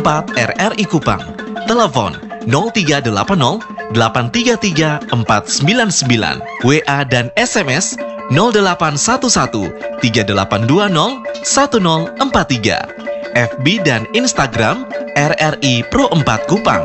4 RRI Kupang. Telepon 0380 833 499, WA dan SMS 0811 3820 1043, FB dan Instagram RRI Pro 4 Kupang.